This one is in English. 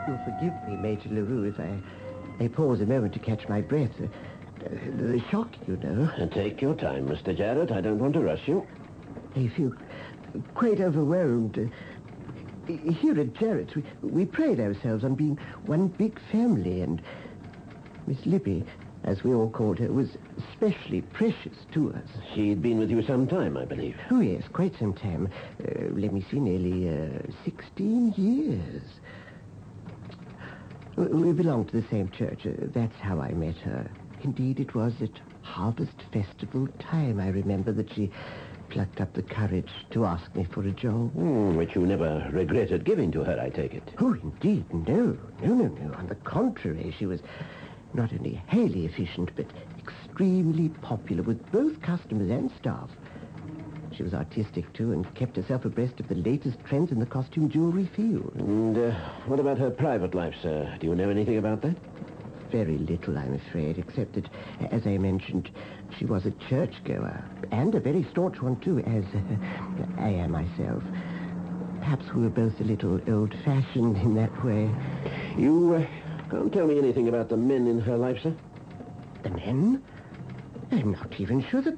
You'll forgive me, Major LaRue, if I may pause a moment to catch my breath. The shock, you know. Take your time, Mr. Jarrett. I don't want to rush you. I feel quite overwhelmed. Here at Jarrett's, we pride ourselves on being one big family, and Miss Libby, as we all called her, was especially precious to us. She'd been with you some time, I believe. Oh, yes, quite some time. Let me see, nearly 16 years. We belong to the same church. That's how I met her. Indeed, it was at Harvest Festival time, I remember, that she plucked up the courage to ask me for a job. Which you never regretted giving to her, I take it. Oh, indeed, no. On the contrary, she was not only highly efficient, but extremely popular with both customers and staff. She was artistic, too, and kept herself abreast of the latest trends in the costume jewelry field. And what about her private life, sir? Do you know anything about that? Very little, I'm afraid, except that, as I mentioned, she was a churchgoer, and a very staunch one, too, as I am myself. Perhaps we were both a little old-fashioned in that way. You can't tell me anything about the men in her life, sir? The men? I'm not even sure that